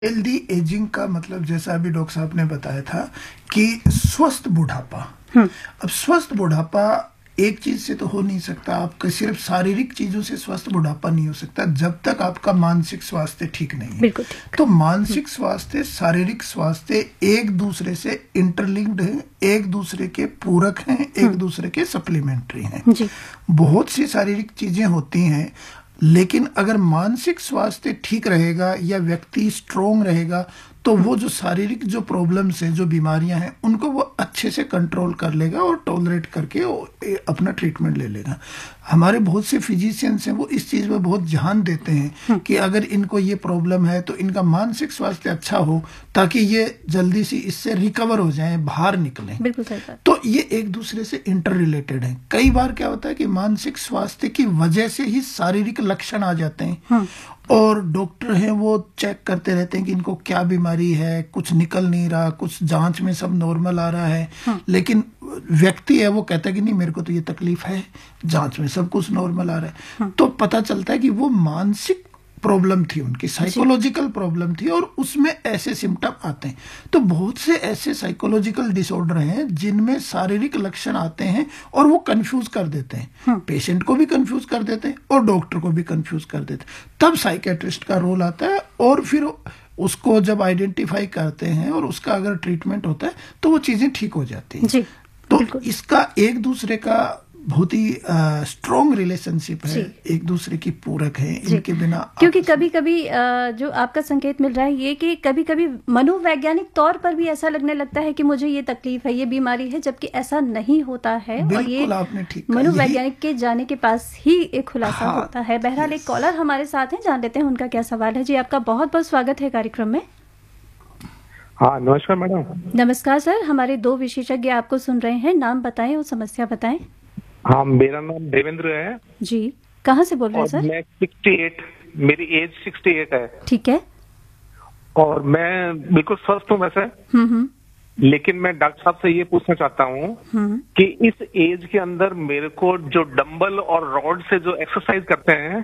Healthy ageing का मतलब जैसा अभी डॉक्टर साहब ने बताया था कि स्वस्थ बुढ़ापा। अब स्वस्थ बुढ़ापा एक चीज से तो हो नहीं सकता, आपका सिर्फ शारीरिक चीजों से स्वस्थ बुढ़ापा नहीं हो सकता जब तक आपका मानसिक स्वास्थ्य ठीक नहीं है। बिल्कुल ठीक। तो मानसिक स्वास्थ्य शारीरिक स्वास्थ्य एक दूसरे से इंटरलिंक्ड है, एक दूसरे के पूरक हैं, एक दूसरे के सप्लीमेंट्री हैं। जी। बहुत सी शारीरिक चीजें होती हैं, लेकिन अगर मानसिक स्वास्थ्य ठीक रहेगा या व्यक्ति स्ट्रोंग रहेगा तो वो जो शारीरिक जो प्रॉब्लम्स हैं, जो बीमारियां हैं, उनको वो अच्छे से कंट्रोल कर लेगा और टॉलरेट करके वो अपना ट्रीटमेंट ले लेगा। हमारे बहुत से फिजिशियंस हैं, वो इस चीज में बहुत ध्यान देते हैं कि अगर इनको ये प्रॉब्लम है तो इनका मानसिक स्वास्थ्य अच्छा हो ताकि ये जल्दी से इससे रिकवर हो जाएं, बाहर निकलें। बिल्कुल सही बात। तो ये एक दूसरे से इंटर रिलेटेड है। कई बार क्या होता है कि मानसिक स्वास्थ्य की वजह से ही शारीरिक लक्षण आ जाते हैं और डॉक्टर हैं वो चेक करते रहते हैं कि इनको क्या बीमारी है, कुछ निकल नहीं रहा, कुछ जांच में सब नॉर्मल आ रहा है, लेकिन व्यक्ति है वो कहता है कि नहीं मेरे को तो ये तकलीफ है, जांच में सब कुछ नॉर्मल आ रहा है। तो पता चलता है कि वो मानसिक प्रॉब्लम थी, उनकी साइकोलॉजिकल प्रॉब्लम थी और उसमें ऐसे सिम्टम आते हैं। तो बहुत से ऐसे साइकोलॉजिकल डिसऑर्डर हैं जिनमें शारीरिक लक्षण आते हैं और वो कंफ्यूज कर देते हैं, पेशेंट को भी कंफ्यूज कर देते हैं और डॉक्टर को भी कंफ्यूज कर देते हैं। तब साइकेट्रिस्ट का रोल आता है और फिर उसको जब आइडेंटिफाई करते हैं और उसका अगर ट्रीटमेंट होता है तो वो चीजें ठीक हो जाती हैं। जी, तो इसका एक दूसरे का बहुत ही स्ट्रॉन्ग रिलेशनशिप है, एक दूसरे की पूरक है, इनके बिना। क्योंकि कभी कभी जो आपका संकेत मिल रहा है ये कि कभी कभी मनोवैज्ञानिक तौर पर भी ऐसा लगने लगता है कि मुझे ये तकलीफ है, ये बीमारी है, जबकि ऐसा नहीं होता है। और ये आपने ठीक कहा, मनोवैज्ञानिक के जाने के पास ही एक खुलासा होता है। बहरहाल एक कॉलर हमारे साथ हैं, जान लेते हैं उनका क्या सवाल है। जी, आपका बहुत बहुत स्वागत है कार्यक्रम में। हाँ, नमस्कार मैडम। नमस्कार सर, हमारे दो विशेषज्ञ आपको सुन रहे हैं, नाम बताएं और समस्या बताएं। हाँ, मेरा नाम देवेंद्र है। जी, कहाँ से बोल रहे हैं सर? मैं 68, मेरी एज 68 है। ठीक है। और मैं बिल्कुल स्वस्थ हूँ वैसे। लेकिन मैं डॉक्टर साहब से ये पूछना चाहता हूँ कि इस एज के अंदर मेरे को जो डंबल और रॉड से जो एक्सरसाइज करते हैं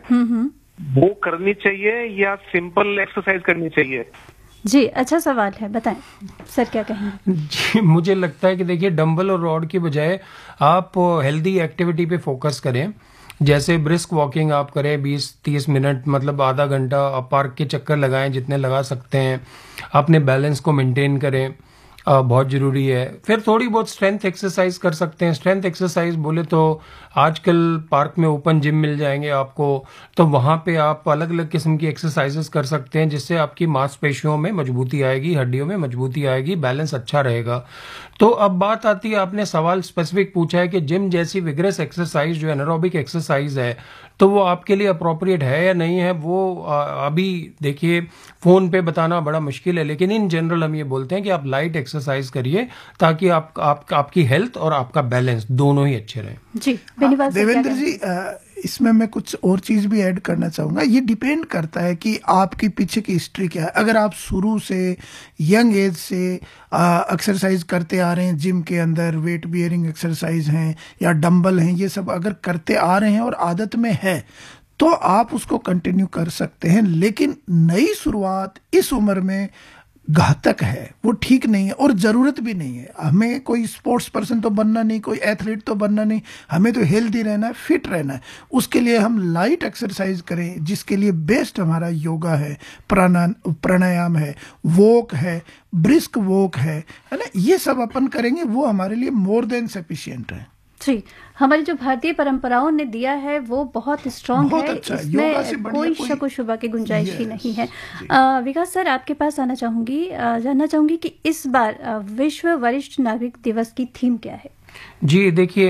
वो करनी चाहिए या सिंपल एक्सरसाइज करनी चाहिए? जी, अच्छा सवाल है, बताएं सर क्या कहेंगे। जी, मुझे लगता है कि देखिए डंबल और रॉड की बजाय आप हेल्दी एक्टिविटी पे फोकस करें। जैसे ब्रिस्क वॉकिंग आप करें 20-30 मिनट, मतलब आधा घंटा। आप पार्क के चक्कर लगाएं जितने लगा सकते हैं। अपने बैलेंस को मेंटेन करें, बहुत जरूरी है। फिर थोड़ी बहुत स्ट्रेंथ एक्सरसाइज कर सकते हैं। स्ट्रेंथ एक्सरसाइज बोले तो आजकल पार्क में ओपन जिम मिल जाएंगे आपको, तो वहां पे आप अलग अलग किस्म की एक्सरसाइजेस कर सकते हैं जिससे आपकी मांसपेशियों में मजबूती आएगी, हड्डियों में मजबूती आएगी, बैलेंस अच्छा रहेगा। तो अब बात आती है, आपने सवाल स्पेसिफिक पूछा है कि जिम जैसी विग्रेस एक्सरसाइज जो एनारोबिक एक्सरसाइज है तो वो आपके लिए अप्रोप्रिएट है या नहीं है, वो अभी देखिए फोन पे बताना बड़ा मुश्किल है। लेकिन इन जनरल हम ये बोलते हैं कि आप लाइट एक्सरसाइज करिए ताकि आपकी हेल्थ और आपका बैलेंस दोनों ही अच्छे रहें। जी, देवेंद्र जी, इसमें मैं कुछ और चीज भी ऐड करना चाहूंगा। ये डिपेंड करता है कि आपकी पीछे की हिस्ट्री क्या है। अगर आप शुरू से यंग एज से एक्सरसाइज करते आ रहे हैं, जिम के अंदर वेट बियरिंग एक्सरसाइज हैं या डंबल हैं, ये सब अगर करते आ रहे हैं और आदत में है तो आप उसको कंटिन्यू कर सकते हैं। लेकिन नई शुरुआत इस उम्र में घातक है, वो ठीक नहीं है और जरूरत भी नहीं है। हमें कोई स्पोर्ट्स पर्सन तो बनना नहीं, कोई एथलीट तो बनना नहीं, हमें तो हेल्दी रहना है, फिट रहना है। उसके लिए हम लाइट एक्सरसाइज करें, जिसके लिए बेस्ट हमारा योगा है, प्राणायाम है, वॉक है, ब्रिस्क वॉक है ना, ये सब अपन करेंगे, वो हमारे लिए मोर देन सफिशिएंट है। जी, हमारी जो भारतीय परंपराओं ने दिया है वो बहुत स्ट्रॉन्ग है, अच्छा, इसमें कोई शक व शुबा की गुंजाइश ही नहीं है। विकास सर, आपके पास आना चाहूंगी, जानना चाहूंगी कि इस बार विश्व वरिष्ठ नागरिक दिवस की थीम क्या है? जी देखिए,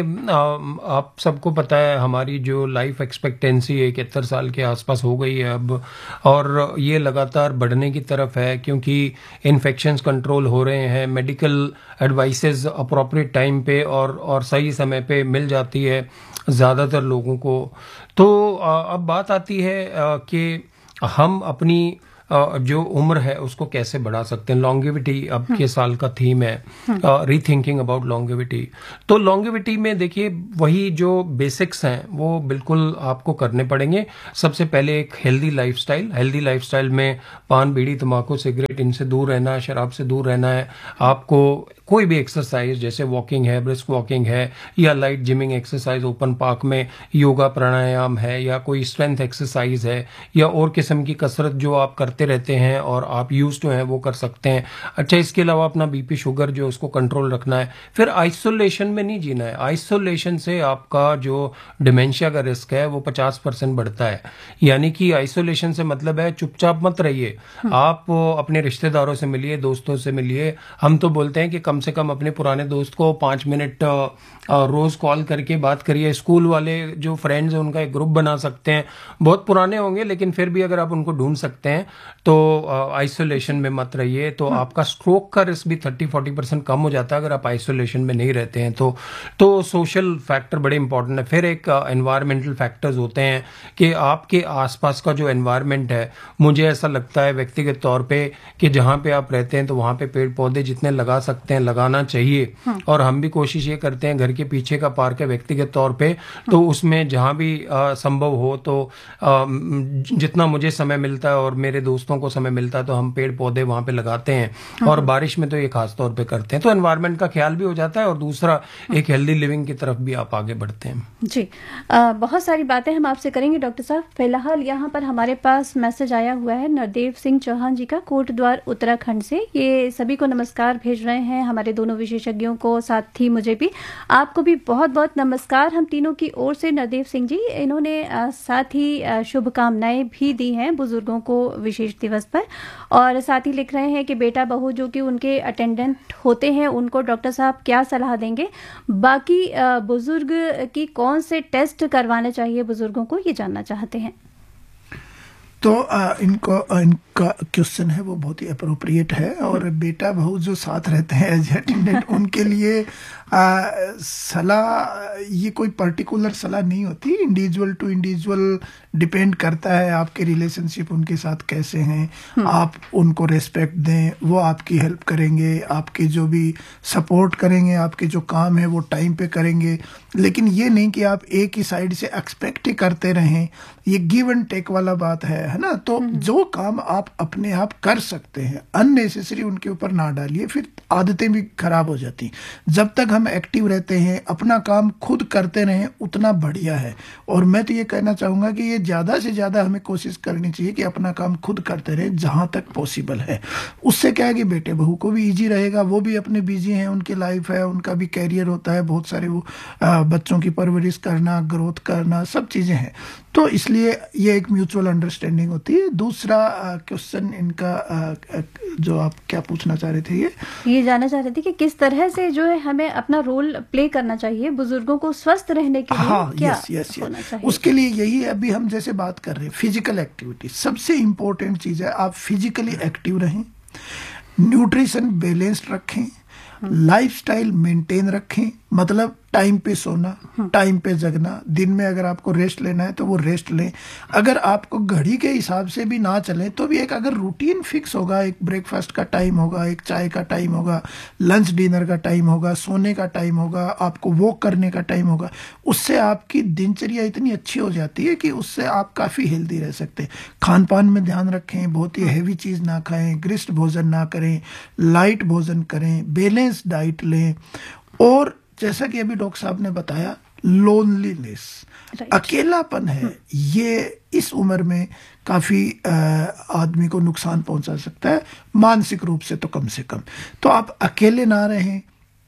आप सबको पता है हमारी जो लाइफ एक्सपेक्टेंसी 71 साल के आसपास हो गई है अब, और ये लगातार बढ़ने की तरफ है क्योंकि इन्फेक्शंस कंट्रोल हो रहे हैं, मेडिकल एडवाइसेस अप्रोप्रिएट टाइम पे और सही समय पे मिल जाती है ज़्यादातर लोगों को। तो अब बात आती है कि हम अपनी जो उम्र है उसको कैसे बढ़ा सकते हैं। लॉन्गेविटी अब के साल का थीम है, रीथिंकिंग अबाउट लॉन्गेविटी। तो लॉन्गेविटी में देखिए वही जो बेसिक्स हैं वो बिल्कुल आपको करने पड़ेंगे। सबसे पहले एक हेल्दी लाइफस्टाइल में पान, बीड़ी, तंबाकू, सिगरेट इनसे दूर रहना है, शराब से दूर रहना है। आपको कोई भी एक्सरसाइज जैसे वॉकिंग है, ब्रिस्क वॉकिंग है, या light gymming exercise open park में, योगा प्राणायाम है, या कोई स्ट्रेंथ एक्सरसाइज है, या और किस्म की कसरत जो आप करते रहते हैं और आप यूज्ड टू हैं वो कर सकते हैं। अच्छा, इसके अलावा अपना बीपी शुगर जो उसको कंट्रोल रखना है। फिर आइसोलेशन में नहीं जीना है। आइसोलेशन से आपका जो डिमेंशिया का रिस्क है वो 50% बढ़ता है। यानी कि आइसोलेशन से मतलब है चुपचाप मत रहिए, आप अपने रिश्तेदारों से मिलिए, दोस्तों से मिलिए। हम तो बोलते हैं कि कम से कम अपने पुराने दोस्त को 5 मिनट रोज कॉल करके बात करिए। स्कूल वाले जो फ्रेंड्स हैं उनका एक ग्रुप बना सकते हैं, बहुत पुराने होंगे लेकिन फिर भी अगर आप उनको ढूंढ सकते हैं तो आइसोलेशन में मत रहिए। तो आपका स्ट्रोक का रिस्क भी 30-40% कम हो जाता है अगर आप आइसोलेशन में नहीं रहते हैं तो सोशल फैक्टर बड़े इंपॉर्टेंट है। फिर एक एनवायरमेंटल फैक्टर्स होते हैं कि आपके आसपास का जो एनवायरमेंट है, मुझे ऐसा लगता है व्यक्तिगत तौर पे कि जहां पे आप रहते हैं तो वहां पे पेड़ पौधे जितने लगा सकते हैं लगाना चाहिए। और हम भी कोशिश ये करते हैं, घर के पीछे का पार्क है व्यक्तिगत तौर पे, तो उसमें जहां भी संभव हो तो जितना मुझे समय मिलता है और मेरे दोस्तों को समय मिलता है तो हम पेड़ पौधे वहां पे लगाते हैं। और बारिश में तो ये खास तौर पे करते हैं, तो एनवायरनमेंट का ख्याल भी हो जाता है और दूसरा एक हेल्दी लिविंग की तरफ भी आप आगे बढ़ते हैं। जी, बहुत सारी बातें हम आपसे करेंगे डॉक्टर साहब। फिलहाल यहाँ पर हमारे पास मैसेज आया हुआ है नरदेव सिंह चौहान जी का, कोटद्वार उत्तराखंड से। ये सभी को नमस्कार भेज रहे हैं, हमारे दोनों विशेषज्ञों को, साथ ही मुझे भी। आपको भी बहुत बहुत नमस्कार हम तीनों की ओर से नरदेव सिंह जी। इन्होंने साथ ही शुभकामनाएं भी दी हैं बुजुर्गों को विशेष दिवस पर, और साथ ही लिख रहे हैं कि बेटा बहू जो कि उनके अटेंडेंट होते हैं उनको डॉक्टर साहब क्या सलाह देंगे, बाकी बुजुर्ग की कौन से टेस्ट करवाने चाहिए बुजुर्गों को, ये जानना चाहते हैं। तो इनका क्वेश्चन है वो बहुत ही अप्रोप्रिएट है। और बेटा बहू जो साथ रहते हैं एज अटेंडेंट, उनके लिए सलाह ये कोई पर्टिकुलर सलाह नहीं होती, इंडिविजुअल टू इंडिविजुअल डिपेंड करता है आपके रिलेशनशिप उनके साथ कैसे हैं। आप उनको रेस्पेक्ट दें, वो आपकी हेल्प करेंगे, आपके जो भी सपोर्ट करेंगे, आपके जो काम है वो टाइम पे करेंगे। लेकिन ये नहीं कि आप एक ही साइड से एक्सपेक्ट ही करते रहें, ये गिव एंड टेक वाला बात है ना। तो जो काम आप अपने आप कर सकते हैं अननेसेसरी उनके ऊपर ना डालिए, फिर आदतें भी खराब हो जाती। जब तक हम एक्टिव रहते हैं, अपना काम खुद करते रहें, उतना बढ़िया है। और मैं तो ये कहना चाहूंगा कि ये ज्यादा से ज्यादा हमें कोशिश करनी चाहिए कि अपना काम खुद करते रहें जहां तक पॉसिबल है। उससे क्या है कि बेटे बहू को भी इजी रहेगा, वो भी अपने बिजी हैं, उनकी लाइफ है, उनका भी कैरियर होता है, बहुत सारे वो बच्चों की परवरिश करना, ग्रोथ करना, सब चीजें हैं। तो इसलिए ये एक म्यूचुअल अंडरस्टैंडिंग होती है। दूसरा क्वेश्चन इनका जो आप क्या पूछना चाह रहे थे, ये जानना चाह रहे थे कि किस तरह से जो है हमें अपना रोल प्ले करना चाहिए बुजुर्गों को स्वस्थ रहने के लिए। हाँ, क्या होना चाहिए? उसके लिए यही है, अभी हम जैसे बात कर रहे हैं फिजिकल एक्टिविटी सबसे इंपॉर्टेंट चीज है। आप फिजिकली एक्टिव रहें, न्यूट्रिशन बैलेंस्ड रखें, लाइफस्टाइल मेंटेन रखें, मतलब टाइम पे सोना, टाइम पे जगना, दिन में अगर आपको रेस्ट लेना है तो वो रेस्ट लें। अगर आपको घड़ी के हिसाब से भी ना चलें तो भी एक अगर रूटीन फिक्स होगा, एक ब्रेकफास्ट का टाइम होगा, एक चाय का टाइम होगा, लंच डिनर का टाइम होगा, सोने का टाइम होगा, आपको वॉक करने का टाइम होगा, उससे आपकी दिनचर्या इतनी अच्छी हो जाती है कि उससे आप काफी हेल्दी रह सकते हैं। खान पान में ध्यान रखें, बहुत ही हैवी चीज ना खाएं, ग्रिस्ट भोजन ना करें, लाइट भोजन करें, बैलेंस डाइट लें। और जैसा कि अभी डॉक्टर साहब ने बताया, लोनलीनेस, अकेलापन है, ये इस उम्र में काफी आदमी को नुकसान पहुंचा सकता है, मानसिक रूप से तो कम से कम। तो आप अकेले ना रहें।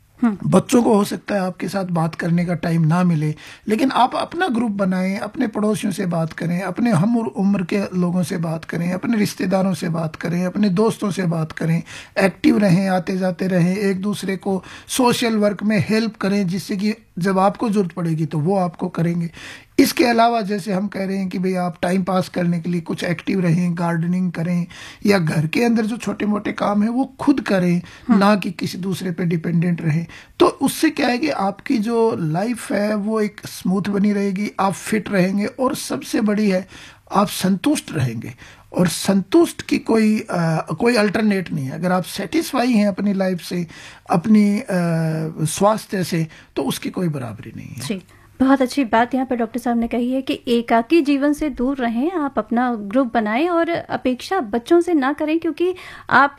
बच्चों को हो सकता है आपके साथ बात करने का टाइम ना मिले, लेकिन आप अपना ग्रुप बनाएं, अपने पड़ोसियों से बात करें, अपने हम उम्र के लोगों से बात करें, अपने रिश्तेदारों से बात करें, अपने दोस्तों से बात करें, एक्टिव रहें, आते जाते रहें, एक दूसरे को सोशल वर्क में हेल्प करें, जिससे कि जब आपको जरूरत पड़ेगी तो वो आपको करेंगे। इसके अलावा जैसे हम कह रहे हैं कि भाई आप टाइम पास करने के लिए कुछ एक्टिव रहें, गार्डनिंग करें, या घर के अंदर जो छोटे मोटे काम है वो खुद करें, ना कि किसी दूसरे पे डिपेंडेंट रहें। तो उससे क्या है कि आपकी जो लाइफ है वो एक स्मूथ बनी रहेगी, आप फिट रहेंगे, और सबसे बड़ी है आप संतुष्ट रहेंगे। और संतुष्ट की कोई अल्टरनेट नहीं है। अगर आप सेटिस्फाई हैं अपनी लाइफ से, अपनी स्वास्थ्य से, तो उसकी कोई बराबरी नहीं है। जी, बहुत अच्छी बात यहाँ पर डॉक्टर साहब ने कही है कि एकाकी जीवन से दूर रहें, आप अपना ग्रुप बनाएं और अपेक्षा बच्चों से ना करें, क्योंकि आप